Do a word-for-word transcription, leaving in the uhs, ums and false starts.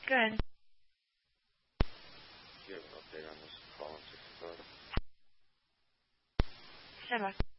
Good. Do you have an update on this call in sixty-five? Sheba.